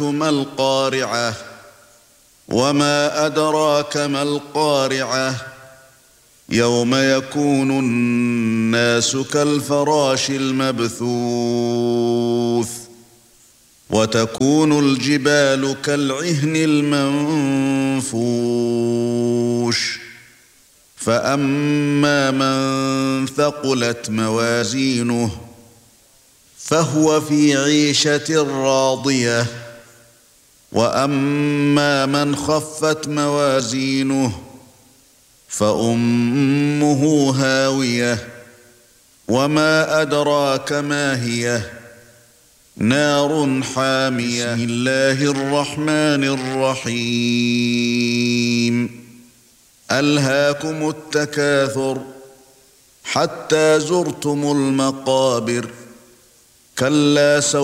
ما القارعة وما أدراك ما القارعة يوم يكون الناس كالفراش المبثوث وتكون الجبال كالعهن المنفوش فأما من ثقلت موازينه فهو في عيشة راضية وأما من خفت موازينه فأمه هاوية وما أدراك ما هي نار حامية بسم الله الرحمن الرحيم ألهاكم التكاثر حتى زرتم المقابر كلا سوف